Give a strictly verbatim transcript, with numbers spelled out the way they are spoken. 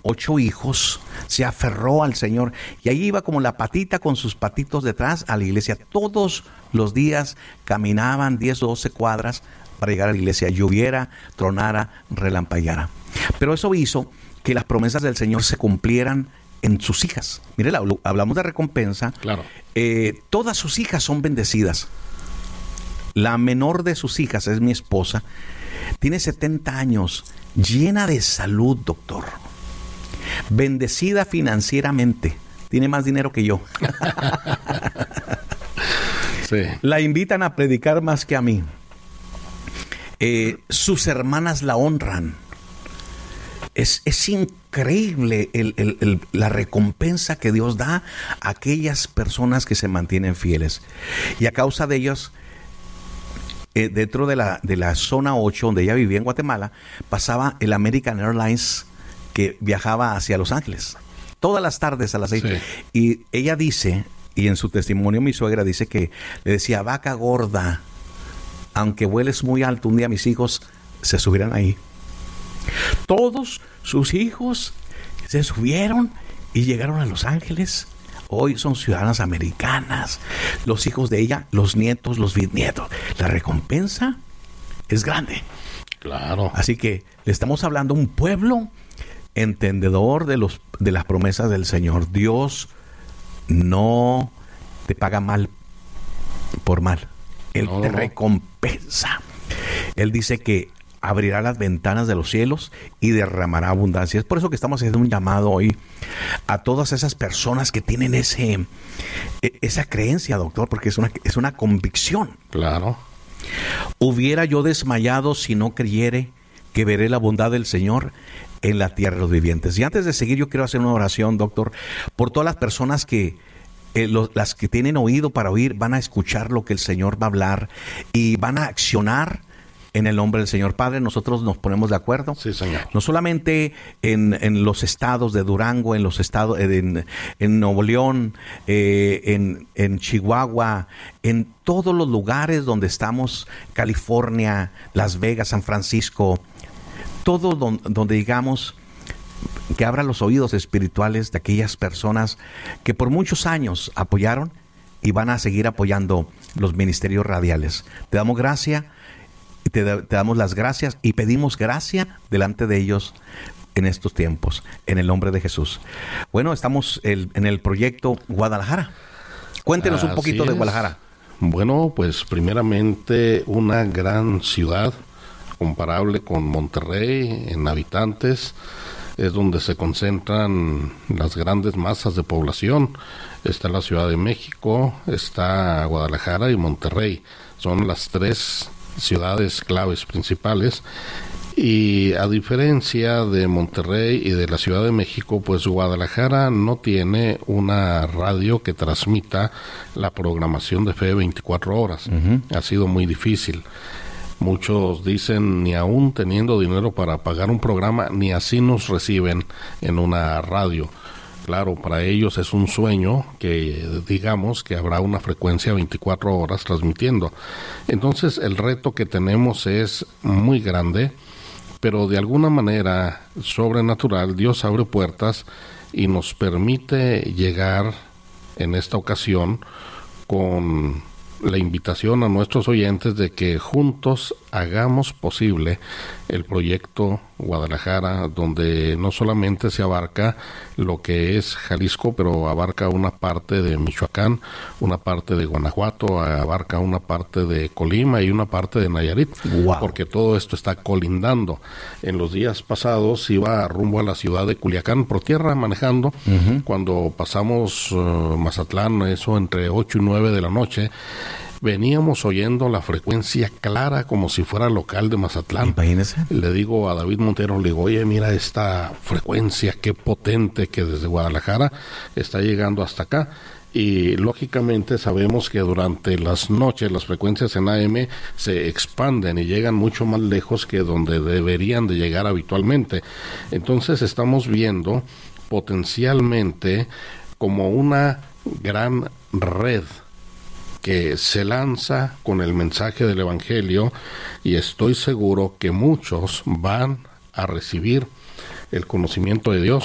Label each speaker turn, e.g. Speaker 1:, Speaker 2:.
Speaker 1: ocho hijos, se aferró al Señor y ahí iba como la patita con sus patitos detrás a la iglesia. Todos los días caminaban diez o doce cuadras para llegar a la iglesia, lloviera, tronara, relampagueara. Pero eso hizo que las promesas del Señor se cumplieran en sus hijas. Mire, hablamos de recompensa.
Speaker 2: Claro.
Speaker 1: Eh, todas sus hijas son bendecidas. La menor de sus hijas es mi esposa. Tiene setenta años, llena de salud, doctor. Bendecida financieramente. Tiene más dinero que yo.
Speaker 2: Sí.
Speaker 1: La invitan a predicar más que a mí. Eh, sus hermanas la honran. Es, es increíble el, el, el, la recompensa que Dios da a aquellas personas que se mantienen fieles. Y a causa de ellos, eh, dentro de la, de la zona ocho, donde ella vivía en Guatemala, pasaba el American Airlines que viajaba hacia Los Ángeles. Todas las tardes a las seis. Sí. Y ella dice, y en su testimonio mi suegra dice que le decía, vaca gorda, aunque vueles muy alto, un día mis hijos se subirán ahí. Todos sus hijos se subieron y llegaron a Los Ángeles. Hoy son ciudadanas americanas. Los hijos de ella, los nietos, los bisnietos. La recompensa es grande.
Speaker 2: Claro.
Speaker 1: Así que le estamos hablando a un pueblo entendedor de los de las promesas del Señor. Dios no te paga mal por mal. Él
Speaker 2: no,
Speaker 1: te
Speaker 2: no.
Speaker 1: recompensa. Él dice que abrirá las ventanas de los cielos y derramará abundancia. Es por eso que estamos haciendo un llamado hoy a todas esas personas que tienen ese esa creencia, doctor, porque es una, es una convicción.
Speaker 2: Claro.
Speaker 1: Hubiera yo desmayado si no creyere que veré la bondad del Señor en la tierra de los vivientes. Y antes de seguir, yo quiero hacer una oración, doctor, por todas las personas que Eh, los, las que tienen oído para oír van a escuchar lo que el Señor va a hablar y van a accionar en el nombre del Señor. Padre, nosotros nos ponemos de acuerdo.
Speaker 2: Sí, Señor.
Speaker 1: No solamente en, en los estados de Durango, en los estados en, en Nuevo León, eh, en, en Chihuahua, en todos los lugares donde estamos, California, Las Vegas, San Francisco, todo don, donde digamos que abra los oídos espirituales de aquellas personas que por muchos años apoyaron y van a seguir apoyando los ministerios radiales. Te damos gracia, te, te damos las gracias y pedimos gracia delante de ellos en estos tiempos, en el nombre de Jesús. Bueno, estamos el, en el proyecto Guadalajara. Cuéntenos un poquito de Guadalajara.
Speaker 2: Bueno, pues primeramente una gran ciudad comparable con Monterrey en habitantes. Es donde se concentran las grandes masas de población. Está la Ciudad de México, está Guadalajara y Monterrey. Son las tres ciudades claves principales. Y a diferencia de Monterrey y de la Ciudad de México, pues Guadalajara no tiene una radio que transmita la programación de fe veinticuatro horas. Uh-huh. Ha sido muy difícil. Muchos dicen, ni aún teniendo dinero para pagar un programa, ni así nos reciben en una radio. Claro, para ellos es un sueño que digamos que habrá una frecuencia veinticuatro horas transmitiendo. Entonces el reto que tenemos es muy grande, pero de alguna manera sobrenatural Dios abre puertas y nos permite llegar en esta ocasión con la invitación a nuestros oyentes de que juntos hagamos posible el proyecto Guadalajara, donde no solamente se abarca lo que es Jalisco, pero abarca una parte de Michoacán, una parte de Guanajuato, abarca una parte de Colima y una parte de Nayarit, wow. Porque todo esto está colindando. En los días pasados iba rumbo a la ciudad de Culiacán por tierra manejando, uh-huh. Cuando pasamos uh, Mazatlán, eso entre ocho y nueve de la noche, veníamos oyendo la frecuencia clara como si fuera local de Mazatlán.
Speaker 1: Imagínese.
Speaker 2: Le digo a David Montero, le digo, oye, mira esta frecuencia, qué potente que desde Guadalajara está llegando hasta acá. Y lógicamente sabemos que durante las noches las frecuencias en A M se expanden y llegan mucho más lejos que donde deberían de llegar habitualmente. Entonces estamos viendo potencialmente como una gran red que se lanza con el mensaje del Evangelio, y estoy seguro que muchos van a recibir el conocimiento de Dios